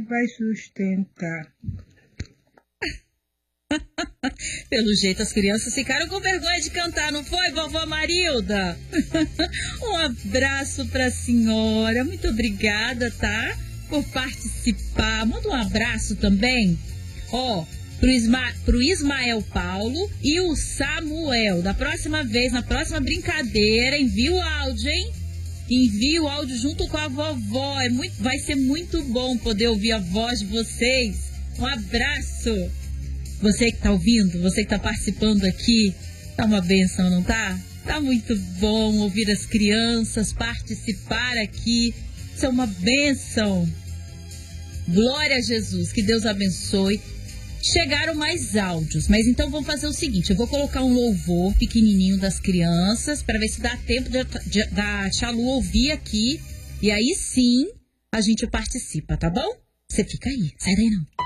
vai sustentar. Pelo jeito, as crianças ficaram com vergonha de cantar, não foi, vovó Marilda? Um abraço pra senhora. Muito obrigada, tá? Por participar. Manda um abraço também, ó, pro Ismael Paulo e o Samuel. Da próxima vez, na próxima brincadeira, envia o áudio, hein? Envia o áudio junto com a vovó. Vai ser muito bom poder ouvir a voz de vocês. Um abraço. Você que tá ouvindo, você que tá participando aqui, tá uma bênção, não tá? Tá muito bom ouvir as crianças participar aqui. Isso é uma bênção. Glória a Jesus, que Deus abençoe. Chegaram mais áudios, mas então vamos fazer o seguinte, eu vou colocar um louvor pequenininho das crianças para ver se dá tempo da Chalu ouvir aqui, e aí sim a gente participa, tá bom? Você fica aí, sai daí não.